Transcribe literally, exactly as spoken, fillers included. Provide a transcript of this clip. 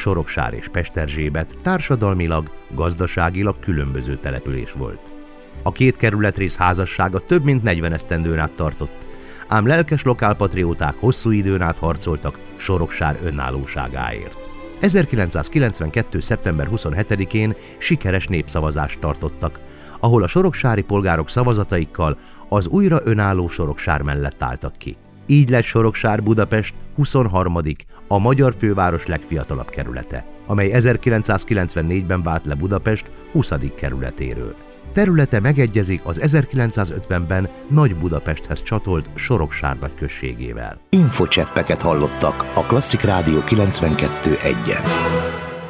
Soroksár és Pesterzsébet társadalmilag, gazdaságilag különböző település volt. A két kerületrész házassága több mint negyven esztendőn át tartott, ám lelkes lokálpatrióták hosszú időn át harcoltak Soroksár önállóságáért. ezerkilencszázkilencvenkettő. szeptember huszonhetedikén sikeres népszavazást tartottak, ahol a soroksári polgárok szavazataikkal az újra önálló Soroksár mellett álltak ki. Így lett Soroksár Budapest huszonharmadik a magyar főváros legfiatalabb kerülete, amely ezerkilencszázkilencvennégyben vált le Budapest huszadik kerületéről. Területe megegyezik az ezerkilencszázötvenben Nagy-Budapesthez csatolt Soroksár nagyközségével. Infocseppeket hallottak a Klasszik Rádió kilencvenkettő egyen.